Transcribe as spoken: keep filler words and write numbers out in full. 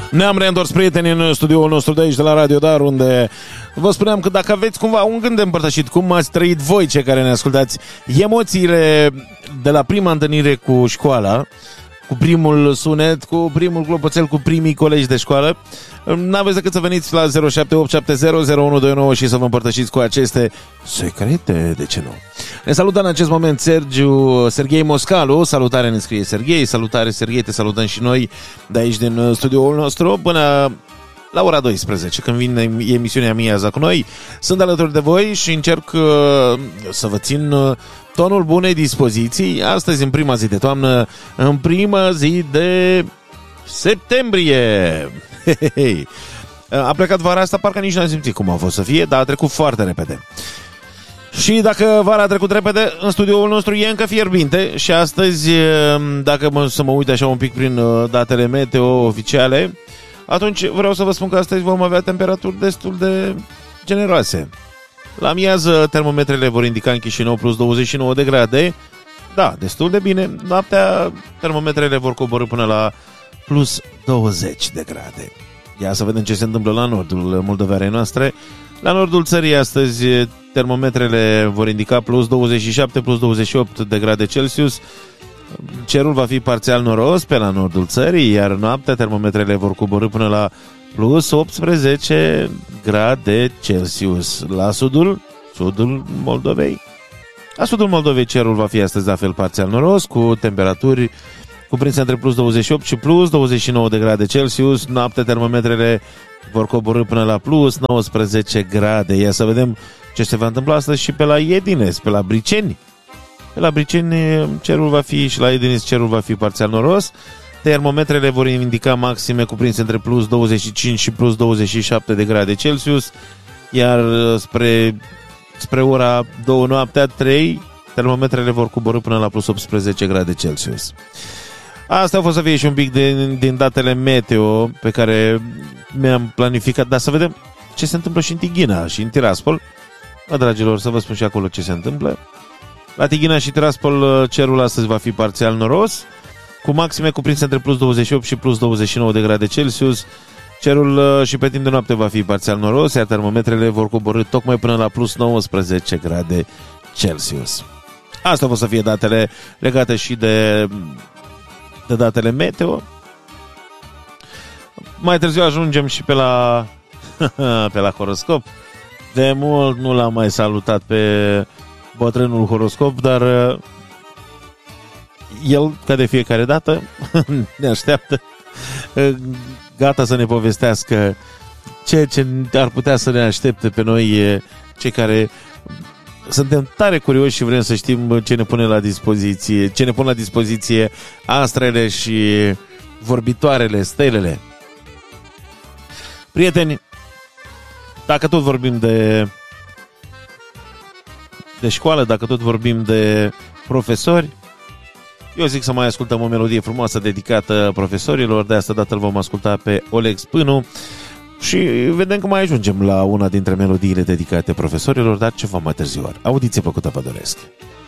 Ne-am reîntors, prieteni, în studioul nostru de aici, de la Radio Dar, unde vă spuneam că dacă aveți cumva un gând de împărtășit, cum ați trăit voi, cei care ne ascultați, emoțiile de la prima întâlnire cu școala, cu primul sunet, cu primul clopoțel, cu primii colegi de școală, n-aveți decât să veniți la zero șapte opt șapte zero zero unu doi nouă și să vă împărtășiți cu aceste secrete, de ce nu? Ne salută în acest moment Sergiu, Serghei Moscalu. Salutare, ne scrie Serghei. Salutare, Serghei, te salutăm și noi de aici din studioul nostru până la ora douăsprezece, când vine emisiunea Miaza cu noi. Sunt alături de voi și încerc uh, să vă țin uh, tonul bunei dispoziții. Astăzi, în prima zi de toamnă, în prima zi de septembrie. A plecat vara asta, parcă nici n-am simțit cum a fost să fie, dar a trecut foarte repede. Și dacă vara a trecut repede, în studioul nostru e încă fierbinte și astăzi, dacă mă, să mă uit așa un pic prin datele meteo oficiale, atunci vreau să vă spun că astăzi vom avea temperaturi destul de generoase. La miază, termometrele vor indica în Chișinău plus douăzeci și nouă de grade. Da, destul de bine. Noaptea, termometrele vor coborî până la plus douăzeci de grade. Ia să vedem ce se întâmplă la nordul Moldoveanei noastre. La nordul țării astăzi termometrele vor indica plus douăzeci și șapte, plus douăzeci și opt de grade Celsius. Cerul va fi parțial noros pe la nordul țării, iar noaptea termometrele vor coborî până la plus optsprezece grade Celsius. La sudul, sudul Moldovei. La sudul Moldovei cerul va fi astăzi la fel parțial noros, cu temperaturi cuprinse între plus douăzeci și opt și plus douăzeci și nouă de grade Celsius. Noaptea termometrele vor coborî până la plus nouăsprezece grade. Ia să vedem ce se va întâmpla astăzi și pe la Iedines, pe la Briceni. Pe la Briceni cerul va fi și la Iedines cerul va fi parțial noros. Termometrele vor indica maxime cuprinse între plus douăzeci și cinci și plus douăzeci și șapte de grade Celsius. Iar spre, spre ora două noaptea, trei, termometrele vor coborî până la plus optsprezece grade Celsius. Asta a fost să fie și un pic din, din datele meteo pe care mi-am planificat, dar să vedem ce se întâmplă și în Tighina și în Tiraspol. Mă, dragilor, să vă spun și acolo ce se întâmplă. La Tighina și Tiraspol cerul astăzi va fi parțial noros, cu maxime cuprinse între plus douăzeci și opt și plus douăzeci și nouă de grade Celsius. Cerul și pe timp de noapte va fi parțial noros, iar termometrele vor coborî tocmai până la plus nouăsprezece grade Celsius. Asta o să fie datele legate și de, de datele meteo. Mai târziu ajungem și pe la pe la horoscop. De mult nu l-am mai salutat pe bătrânul horoscop, dar el, ca de fiecare dată, ne așteaptă gata să ne povestească ceea ce ar putea să ne aștepte pe noi, cei care suntem tare curioși și vrem să știm ce ne pune la dispoziție, ce ne pun la dispoziție astrele și vorbitoarele, stelele. Prieteni, dacă tot vorbim de de școală, dacă tot vorbim de profesori, eu zic să mai ascultăm o melodie frumoasă dedicată profesorilor. De asta dată îl vom asculta pe Oleg Spânu și vedem că mai ajungem la una dintre melodiile dedicate profesorilor, dar ceva mai târziu. Audiție plăcută vă doresc.